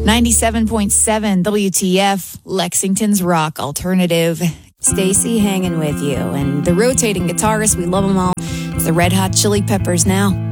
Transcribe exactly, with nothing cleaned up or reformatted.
ninety-seven point seven W T F, Lexington's rock alternative. Stacy hanging with you. And the rotating guitarist, we love them all. It's the Red Hot Chili Peppers now.